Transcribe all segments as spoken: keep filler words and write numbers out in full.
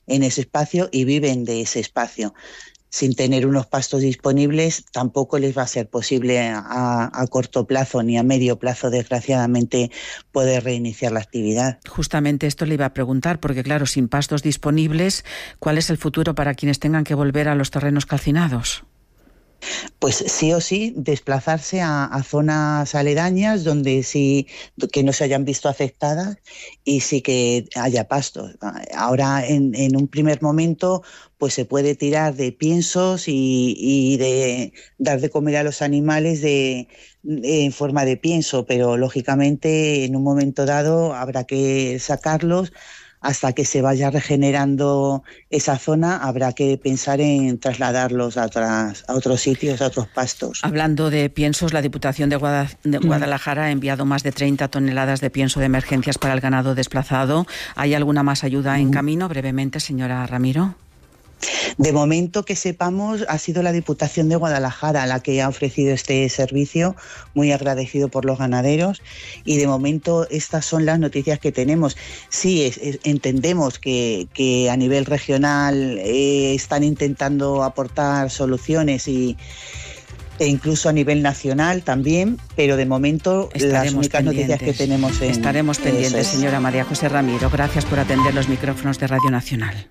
en ese espacio y viven de ese espacio. Sin tener unos pastos disponibles, tampoco les va a ser posible a, a corto plazo ni a medio plazo, desgraciadamente, poder reiniciar la actividad. Justamente esto le iba a preguntar, porque claro, sin pastos disponibles, ¿cuál es el futuro para quienes tengan que volver a los terrenos calcinados? Pues sí o sí, desplazarse a, a zonas aledañas donde sí que no se hayan visto afectadas y sí que haya pastos. Ahora, en, en un primer momento, pues se puede tirar de piensos y, y de dar de comer a los animales de, de, en forma de pienso, pero lógicamente en un momento dado habrá que sacarlos. Hasta que se vaya regenerando esa zona, habrá que pensar en trasladarlos a, otras, a otros sitios, a otros pastos. Hablando de piensos, la Diputación de, Guada, de Guadalajara ha enviado más de treinta toneladas de pienso de emergencias para el ganado desplazado. ¿Hay alguna más ayuda en camino? Brevemente, señora Ramiro. De momento, que sepamos, ha sido la Diputación de Guadalajara la que ha ofrecido este servicio, muy agradecido por los ganaderos, y de momento estas son las noticias que tenemos. Sí, es, es, entendemos que, que a nivel regional eh, están intentando aportar soluciones y e incluso a nivel nacional también, pero de momento estaremos las únicas pendientes. Noticias que tenemos en... Estaremos pendientes, es. Señora María José Ramiro. Gracias por atender los micrófonos de Radio Nacional.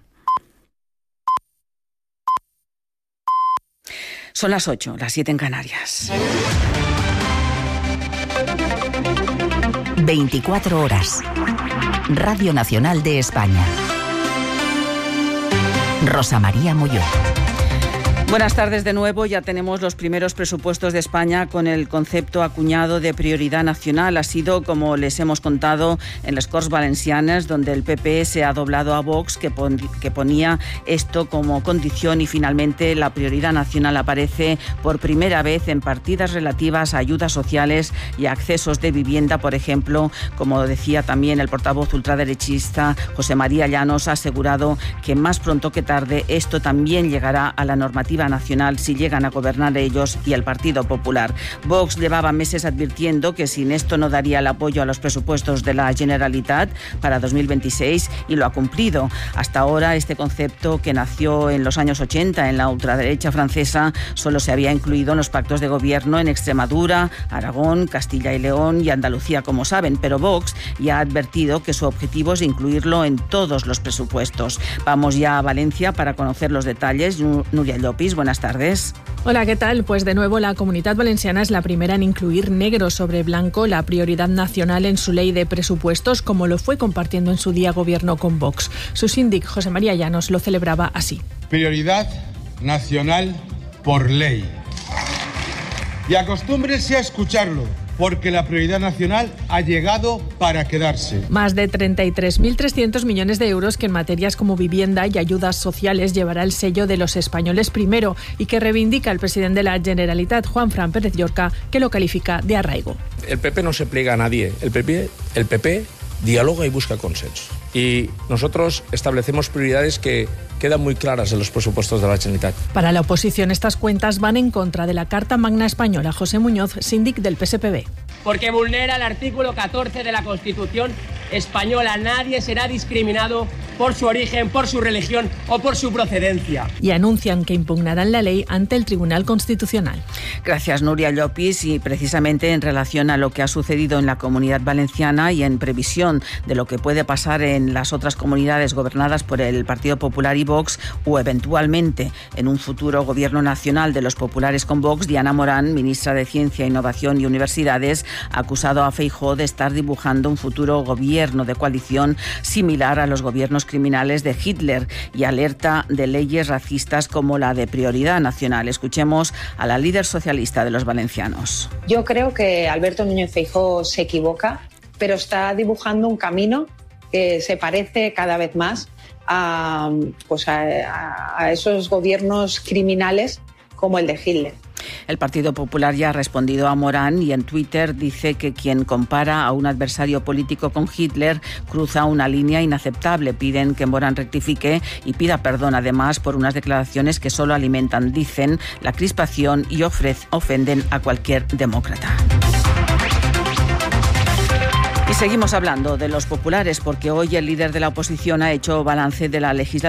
Son las ocho, las siete en Canarias. veinticuatro horas. Radio Nacional de España. Rosa María Molló. Buenas tardes de nuevo. Ya tenemos los primeros presupuestos de España con el concepto acuñado de prioridad nacional. Ha sido, como les hemos contado, en las Corts Valencianes, donde el P P se ha doblado a Vox, que, pon, que ponía esto como condición, y finalmente la prioridad nacional aparece por primera vez en partidas relativas a ayudas sociales y accesos de vivienda, por ejemplo. Como decía también el portavoz ultraderechista José María Llanos, ha asegurado que más pronto que tarde esto también llegará a la normativa nacional si llegan a gobernar ellos y el Partido Popular. Vox llevaba meses advirtiendo que sin esto no daría el apoyo a los presupuestos de la Generalitat para dos mil veintiséis, y lo ha cumplido. Hasta ahora este concepto, que nació en los años ochenta en la ultraderecha francesa, solo se había incluido en los pactos de gobierno en Extremadura, Aragón, Castilla y León y Andalucía, como saben, pero Vox ya ha advertido que su objetivo es incluirlo en todos los presupuestos. Vamos ya a Valencia para conocer los detalles. Núria Llopis, buenas tardes. Hola, ¿qué tal? Pues de nuevo la Comunitat Valenciana es la primera en incluir negro sobre blanco la prioridad nacional en su ley de presupuestos, como lo fue compartiendo en su día gobierno con Vox. Su síndic, José María Llanos, lo celebraba así. Prioridad nacional por ley. Y acostúmbrense a escucharlo, porque la prioridad nacional ha llegado para quedarse. Más de treinta y tres mil trescientos millones de euros que en materias como vivienda y ayudas sociales llevará el sello de los españoles primero, y que reivindica el presidente de la Generalitat, Juanfran Pérez Llorca, que lo califica de arraigo. El P P no se pliega a nadie. El P P, el P P dialoga y busca consenso. Y nosotros establecemos prioridades que quedan muy claras en los presupuestos de la Generalitat. Para la oposición, estas cuentas van en contra de la Carta Magna Española. José Muñoz, síndic del P S P B. Porque vulnera el artículo catorce de la Constitución española. Nadie será discriminado por su origen, por su religión o por su procedencia. Y anuncian que impugnarán la ley ante el Tribunal Constitucional. Gracias, Núria Llopis. Y precisamente en relación a lo que ha sucedido en la Comunidad Valenciana y en previsión de lo que puede pasar en las otras comunidades gobernadas por el Partido Popular y Vox, o eventualmente en un futuro gobierno nacional de los populares con Vox, Diana Morán, ministra de Ciencia, Innovación y Universidades, ha acusado a Feijóo de estar dibujando un futuro gobierno de coalición similar a los gobiernos criminales de Hitler, y alerta de leyes racistas como la de prioridad nacional. Escuchemos a la líder socialista de los valencianos. Yo creo que Alberto Núñez Feijóo se equivoca, pero está dibujando un camino que se parece cada vez más a, pues a, a esos gobiernos criminales como el de Hitler. El Partido Popular ya ha respondido a Morán y en Twitter dice que quien compara a un adversario político con Hitler cruza una línea inaceptable. Piden que Morán rectifique y pida perdón, además, por unas declaraciones que solo alimentan, dicen, la crispación y ofrece, ofenden a cualquier demócrata. Y seguimos hablando de los populares, porque hoy el líder de la oposición ha hecho balance de la legislatura